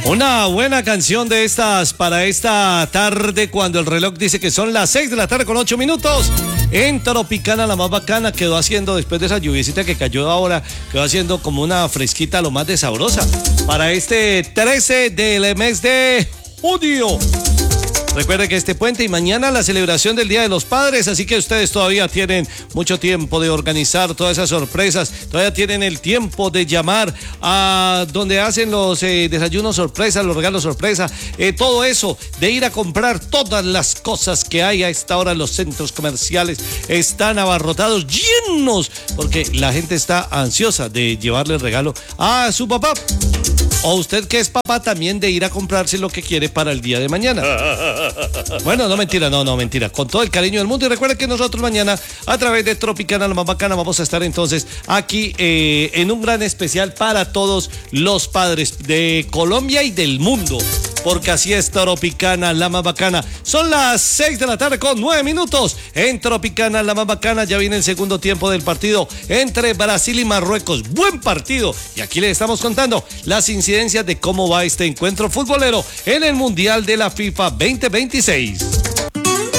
Una buena canción de estas para esta tarde cuando el reloj dice que son las 6 de la tarde con 8 minutos. En Tropicana, la más bacana, quedó haciendo, después de esa lluviecita que cayó ahora, quedó haciendo como una fresquita lo más de sabrosa. Para este 13 del mes de junio. Recuerde que este puente y mañana la celebración del Día de los Padres, así que ustedes todavía tienen mucho tiempo de organizar todas esas sorpresas, todavía tienen el tiempo de llamar a donde hacen los desayunos sorpresa, los regalos sorpresa, todo eso, de ir a comprar todas las cosas que hay a esta hora. Los centros comerciales están abarrotados, llenos, porque la gente está ansiosa de llevarle el regalo a su papá. O usted que es papá también de ir a comprarse lo que quiere para el día de mañana. Bueno, no mentira. Con todo el cariño del mundo. Y recuerden que nosotros mañana, a través de Tropicana, la más bacana, vamos a estar entonces aquí en un gran especial para todos los padres de Colombia y del mundo. Porque así es Tropicana, la más bacana. Son las 6 de la tarde con 9 minutos. En Tropicana, la más bacana, ya viene el segundo tiempo del partido entre Brasil y Marruecos. Buen partido. Y aquí les estamos contando las incidencias de cómo va este encuentro futbolero en el Mundial de la FIFA 2026.